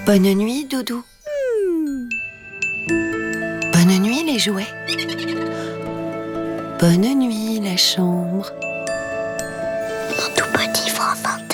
Bonne nuit, Doudou. Bonne nuit, les jouets. Bonne nuit, la chambre. Mon tout petit froment.